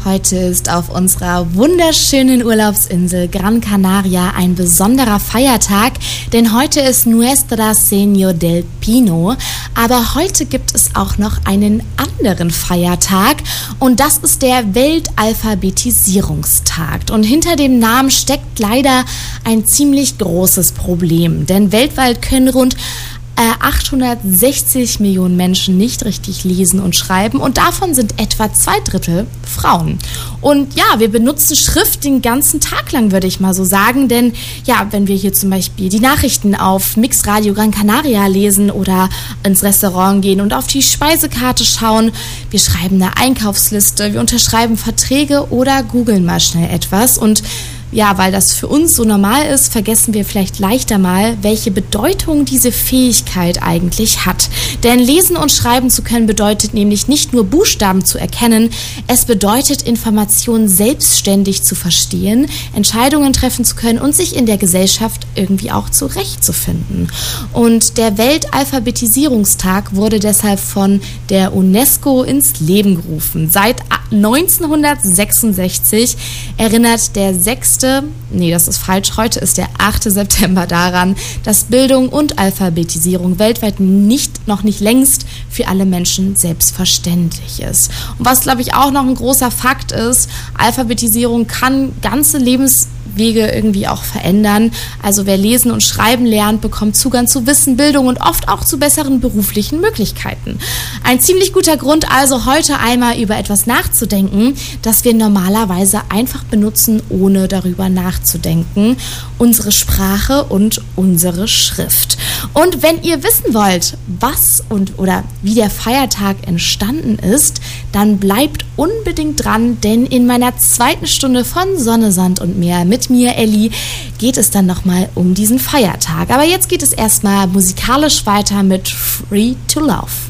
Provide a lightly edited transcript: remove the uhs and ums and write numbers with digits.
Heute ist auf unserer wunderschönen Urlaubsinsel Gran Canaria ein besonderer Feiertag, denn heute ist Nuestra Señora del Pino. Aber heute gibt es auch noch einen anderen Feiertag und das ist der Weltalphabetisierungstag. Und hinter dem Namen steckt leider ein ziemlich großes Problem, denn weltweit können rund 860 Millionen Menschen nicht richtig lesen und schreiben und davon sind etwa 2/3 Frauen. Und ja, wir benutzen Schrift den ganzen Tag lang, würde ich mal so sagen, denn ja, wenn wir hier zum Beispiel die Nachrichten auf Mix Radio Gran Canaria lesen oder ins Restaurant gehen und auf die Speisekarte schauen, wir schreiben eine Einkaufsliste, wir unterschreiben Verträge oder googeln mal schnell etwas und ja, weil das für uns so normal ist, vergessen wir vielleicht leichter mal, welche Bedeutung diese Fähigkeit eigentlich hat. Denn lesen und schreiben zu können bedeutet nämlich nicht nur Buchstaben zu erkennen, es bedeutet Informationen selbstständig zu verstehen, Entscheidungen treffen zu können und sich in der Gesellschaft irgendwie auch zurechtzufinden. Und der Weltalphabetisierungstag wurde deshalb von der UNESCO ins Leben gerufen. Seit 1966 erinnert der heute ist der 8. September daran, dass Bildung und Alphabetisierung weltweit noch nicht längst für alle Menschen selbstverständlich ist. Und was, glaube ich, auch noch ein großer Fakt ist, Alphabetisierung kann ganze Lebenswege irgendwie auch verändern. Also wer lesen und schreiben lernt, bekommt Zugang zu Wissen, Bildung und oft auch zu besseren beruflichen Möglichkeiten. Ein ziemlich guter Grund also, heute einmal über etwas nachzudenken, das wir normalerweise einfach benutzen, ohne darüber nachzudenken. Unsere Sprache und unsere Schrift. Und wenn ihr wissen wollt, was oder wie der Feiertag entstanden ist, dann bleibt unbedingt dran, denn in meiner zweiten Stunde von Sonne, Sand und Meer mit mir, Elli, geht es dann nochmal um diesen Feiertag. Aber jetzt geht es erstmal musikalisch weiter mit Free to Love.